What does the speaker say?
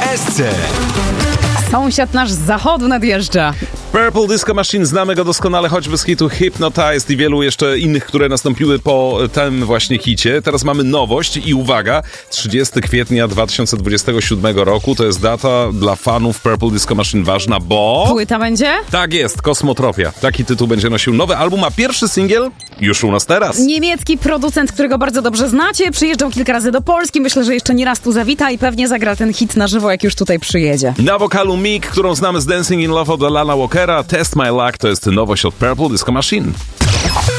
SC. Sąsiad nasz z zachodu nadjeżdża. Purple Disco Machine, znamy go doskonale choćby z hitu Hypnotized i wielu jeszcze innych, które nastąpiły po tym właśnie hicie. Teraz mamy nowość i uwaga, 30 kwietnia 2027 roku to jest data dla fanów Purple Disco Machine ważna, bo... Płyta będzie? Tak jest, Kosmotropia. Taki tytuł będzie nosił nowy album, a pierwszy singiel już u nas teraz. Niemiecki producent, którego bardzo dobrze znacie, przyjeżdżał kilka razy do Polski, myślę, że jeszcze nie raz tu zawita i pewnie zagra ten hit na żywo, jak już tutaj przyjedzie. Na wokalu Meek, którą znamy z Dancing in Love od Alana Walkera, Test My Luck to jest nowość od Purple Disco Machine.